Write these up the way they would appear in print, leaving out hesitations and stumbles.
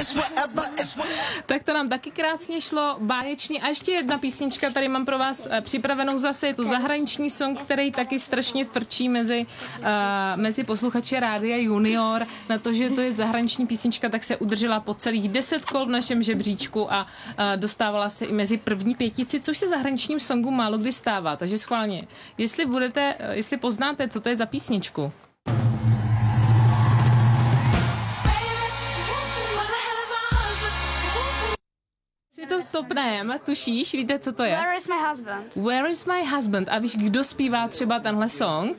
Tak to nám taky krásně šlo, báječně. A ještě jedna písnička, tady mám pro vás připravenou zase, je to zahraniční song, který taky strašně frčí mezi posluchače Rádia Junior. Na to, že to je zahraniční písnička, tak se udržela po celých 10 kol v našem žebříčku a dostávala se i mezi první pětici, což se zahraničním songu málo kdy stává. Takže schválně, jestli poznáte, co to je za písničku. Si to stopneme, tušíš, víte, co to je? Where is my husband? Where is my husband? A víš, kdo zpívá třeba tenhle song?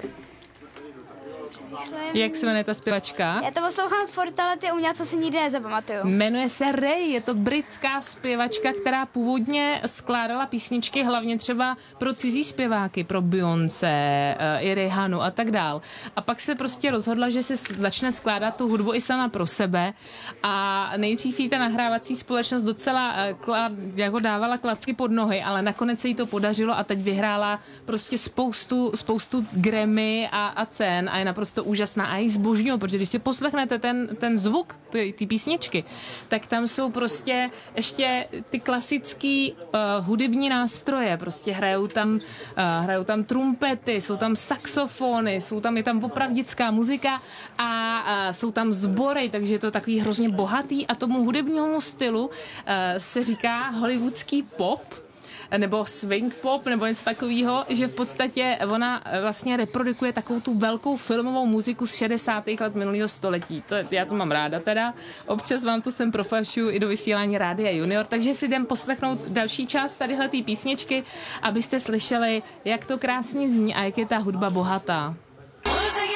Jak se jmenuje ta zpěvačka? Já to poslouchám furt, ale ty umělce se nikdy nezapamatuju. Jmenuje se Ray, je to britská zpěvačka, která původně skládala písničky hlavně třeba pro cizí zpěváky, pro Beyoncé, i Rihanu a tak dál. A pak se prostě rozhodla, že se začne skládat tu hudbu i sama pro sebe a nejdřív jí ta nahrávací společnost docela jako dávala klacky pod nohy, ale nakonec se jí to podařilo a teď vyhrála prostě spoustu Grammy a cen a je naprosto úžasná a i zbožňuju, protože když si poslechnete ten zvuk ty písničky, tak tam jsou prostě ještě ty klasický hudební nástroje, prostě hrajou tam trumpety, jsou tam saxofony, je tam opravdická muzika a jsou tam sbory, takže je to takový hrozně bohatý a tomu hudebnímu stylu se říká hollywoodský pop, nebo swing pop, nebo něco takového, že v podstatě ona vlastně reprodukuje takovou tu velkou filmovou muziku z 60. let minulého století. Já to mám ráda teda. Občas vám to sem profašuju i do vysílání Rádia Junior, takže si jdem poslechnout další část tadyhle té písničky, abyste slyšeli, jak to krásně zní a jak je ta hudba bohatá.